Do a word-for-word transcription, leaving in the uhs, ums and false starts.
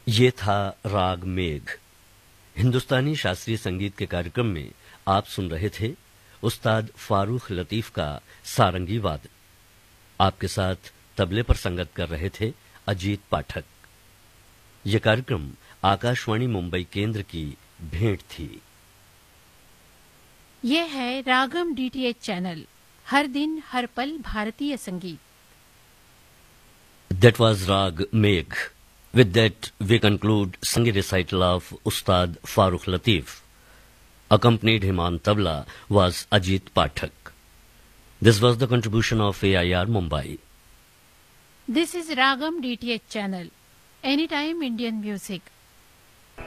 ये था राग मेघ। हिंदुस्तानी शास्त्रीय संगीत के कार्यक्रम में आप सुन रहे थे उस्ताद फारूक लतीफ का सारंगी वादन। आपके साथ तबले पर संगत कर रहे थे अजीत पाठक। यह कार्यक्रम आकाशवाणी मुंबई केंद्र की भेंट थी। यह है रागम डीटीएच चैनल, हर दिन हर पल भारतीय संगीत। That was Rag Megh. With that, we conclude Sangeet recital of Ustad Farooq Latif. Accompanied him on tabla was Ajit Pathak. This was the contribution of A I R Mumbai. This is Ragam D T H channel, anytime Indian music.